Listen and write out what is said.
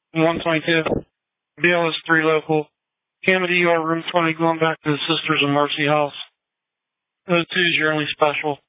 122. BLS 3 local. Camedy, ER room 20, going back to the Sisters of Mercy House. O2 is your only special.